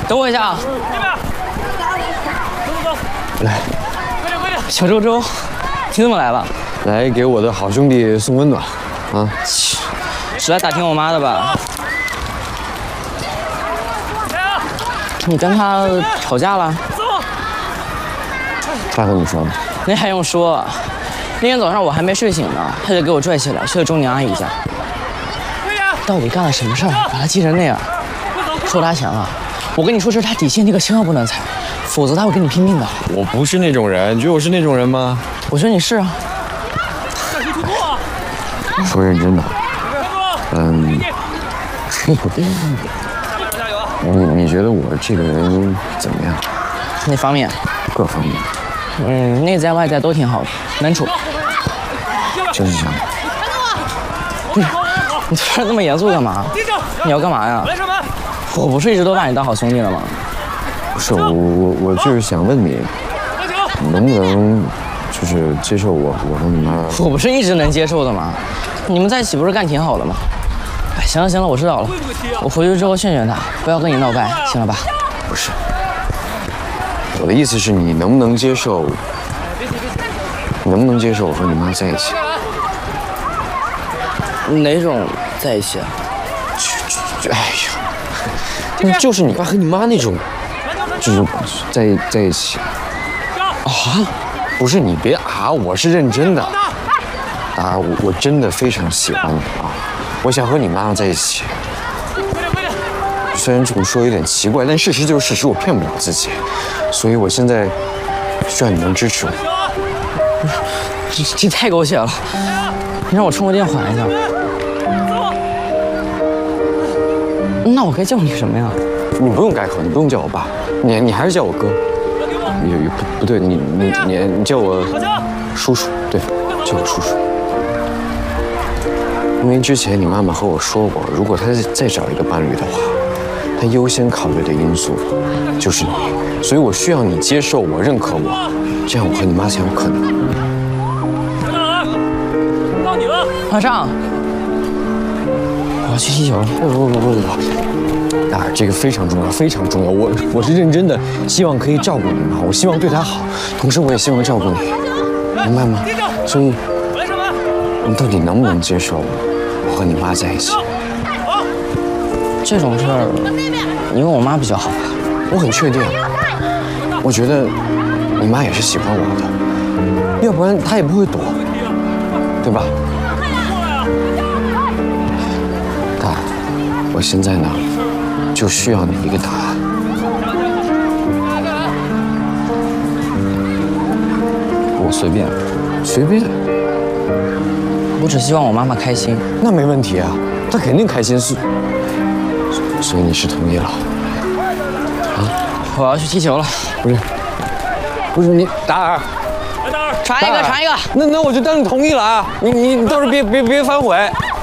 等我一下啊！ 这边，走。 来， 快点！ 小周周，你怎么来了？ 来给我的好兄弟送温暖啊！ 是来打听我妈的吧？你跟他吵架了？ 他跟你说的？ 那还用说？那天早上我还没睡醒呢，他就给我拽起来，去了钟宁阿姨家。到底干了什么事儿，把他气成那样？收他钱了？我跟你说，这是他底线，你可千万不能踩，否则他会跟你拼命的。 我不是那种人，你觉得我是那种人吗？ 我觉得你是啊。 说认真的。你觉得我这个人怎么样？ 那方面？ 各方面。 内在外在都挺好的，能处。 就是这样。 你突然这么严肃干嘛？你要干嘛呀？我不是一直都把你当好兄弟了吗？ 不是我就是想问你，能不能就是接受我和你妈？ 我不是一直能接受的吗？你们在一起不是干挺好的吗？哎，行了行了，我知道了。我回去之后劝劝他，不要跟你闹掰，行了吧？ 不是，我的意思是你能不能接受？能不能接受我和你妈在一起？ 哪种在一起啊？ 哎呀，就是你爸和你妈那种，就是在一起。啊？不是你别啊，我是认真的。啊，我真的非常喜欢你啊，我想和你妈妈在一起。虽然这么说有点奇怪，但事实就是事实，我骗不了自己。所以我现在需要你能支持我。 这太狗血了，你让我充个电缓一下。那我该叫你什么呀？ 你不用改口，你不用叫我爸，你还是叫我哥。不对，你叫我叔叔，对，叫我叔叔。因为之前你妈妈和我说过，如果她再找一个伴侣的话，她优先考虑的因素就是你，所以我需要你接受我、认可我，这样我和你妈才有可能。 到你了， 马上，我要去踢球了。 不，大儿，这个非常重要，非常重要。我是认真的，希望可以照顾你妈，我希望对她好，同时我也希望照顾你，明白吗？所以，你到底能不能接受我和你妈在一起？ 这种事儿，你问我妈比较好吧？ 我很确定，我觉得你妈也是喜欢我的，要不然她也不会躲，对吧？大儿，我现在呢，就需要你一个答案。我随便，随便。 我只希望我妈妈开心。 那没问题啊，她肯定开心所以你是同意了？啊？ 我要去踢球了。 不是你达尔， 传一个。 那我就当你同意了啊！你到时候别反悔。